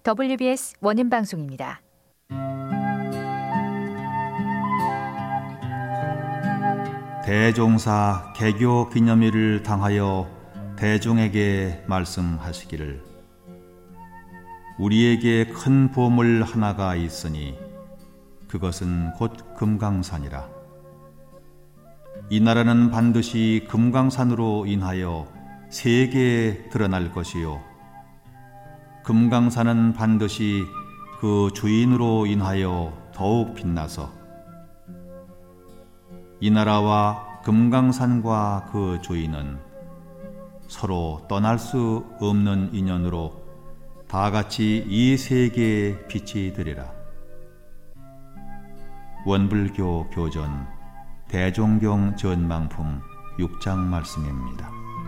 WBS 원음 방송입니다. 대종사 개교 기념일을 당하여 대중에게 말씀하시기를 우리에게 큰 보물 하나가 있으니 그것은 곧 금강산이라. 이 나라는 반드시 금강산으로 인하여 세계에 드러날 것이요 금강산은 반드시 그 주인으로 인하여 더욱 빛나서 이 나라와 금강산과 그 주인은 서로 떠날 수 없는 인연으로 다 같이 이 세계에 빛이 되리라. 원불교 교전 대종경 전망품 6장 말씀입니다.